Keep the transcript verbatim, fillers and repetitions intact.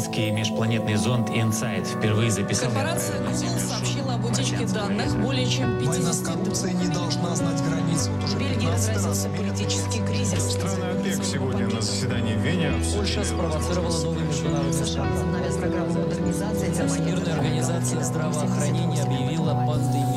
Американский межпланетный зонд «Инсайт» впервые записал... Корпорация Google сообщила об утечке данных более чем Война с пятидесяти... коррупцией не должна знать границ. Вот уже В Бельгии разразился политический кризис. Страны ОПЕК сегодня на заседании в Вене Польша спровоцировала новый международный скандал. Программу модернизации. Всемирная организация здравоохранения объявила пандемию.